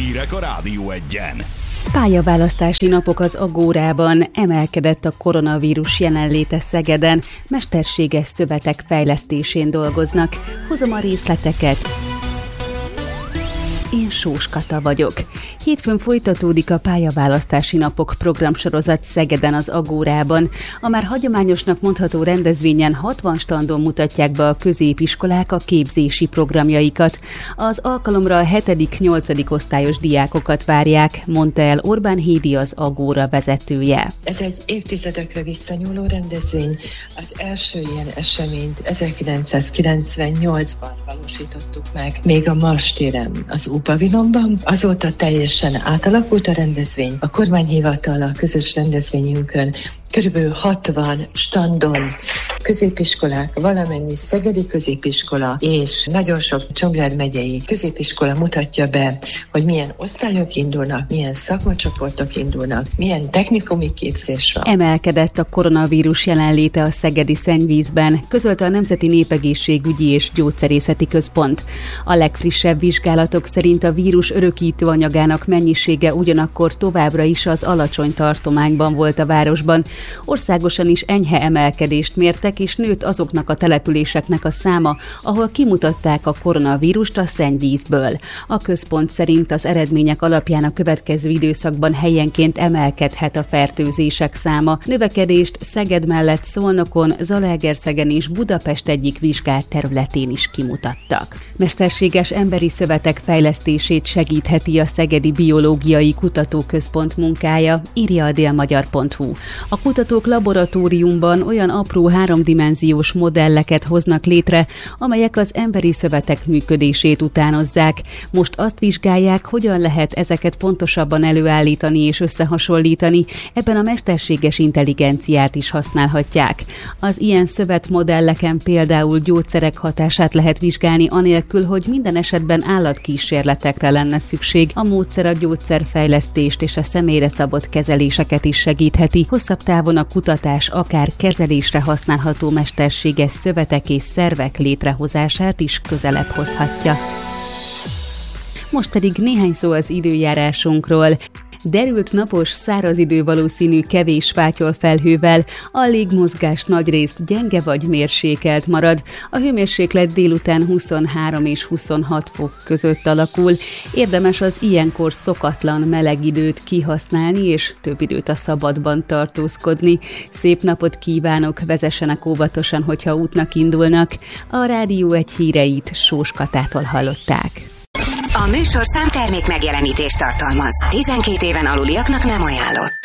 Hírek a Rádió Egyen. Pályaválasztási napok az Agórában, emelkedett a koronavírus jelenléte Szegeden, mesterséges szövetek fejlesztésén dolgoznak. Hozom a részleteket. Én Sós Kata vagyok. Hétfőn folytatódik a pályaválasztási napok programsorozat Szegeden az Agórában. A már hagyományosnak mondható rendezvényen 60 standon mutatják be a középiskolák a képzési programjaikat. Az alkalomra a 7.-8. osztályos diákokat várják, mondta el Orbán Hédi, az Agóra vezetője. Ez egy évtizedekre visszanyúló rendezvény. Az első ilyen eseményt 1998-ban valósítottuk meg, még a Mars téren, az pavilonban. Azóta teljesen átalakult a rendezvény. A kormányhivatal a közös rendezvényünkön körülbelül 60 standon középiskolák, valamennyi szegedi középiskola és nagyon sok Csongrád megyei középiskola mutatja be, hogy milyen osztályok indulnak, milyen szakmacsoportok indulnak, milyen technikumi képzés van. Emelkedett a koronavírus jelenléte a szegedi szennyvízben, közölte a Nemzeti Népegészségügyi és Gyógyszerészeti Központ. A legfrissebb vizsgálatok szerint a vírus örökítő anyagának mennyisége ugyanakkor továbbra is az alacsony tartományban volt a városban. Országosan is enyhe emelkedést mértek, és nőtt azoknak a településeknek a száma, ahol kimutatták a koronavírust a szennyvízből. A központ szerint az eredmények alapján a következő időszakban helyenként emelkedhet a fertőzések száma. Növekedést Szeged mellett Szolnokon, Zalaegerszegen és Budapest egyik vizsgált területén is kimutattak. Mesterséges emberi szövetek fejlesztését segítheti a Szegedi Biológiai Kutatóközpont munkája, írja a délmagyar.hu. A kutatók laboratóriumban olyan apró háromdimenziós modelleket hoznak létre, amelyek az emberi szövetek működését utánozzák. Most azt vizsgálják, hogyan lehet ezeket pontosabban előállítani és összehasonlítani, ebben a mesterséges intelligenciát is használhatják. Az ilyen szövetmodelleken például gyógyszerek hatását lehet vizsgálni anélkül, hogy minden esetben állatkísérletekre lenne szükség. A módszer a gyógyszerfejlesztést és a személyre szabott kezeléseket is segítheti. Hosszabb távon a kutatás akár kezelésre használható mesterséges szövetek és szervek létrehozását is közelebb hozhatja. Most pedig néhány szó az időjárásunkról. Derült napos, száraz idő valószínű kevés fátyol felhővel, a légmozgás nagyrészt gyenge vagy mérsékelt marad. A hőmérséklet délután 23 és 26 fok között alakul. Érdemes az ilyenkor szokatlan meleg időt kihasználni, és több időt a szabadban tartózkodni. Szép napot kívánok, vezessenek óvatosan, hogyha útnak indulnak. A Rádió Egy híreit Sós Katától hallották. A műsorszám termék megjelenítést tartalmaz. 12 éven aluliaknak nem ajánlott.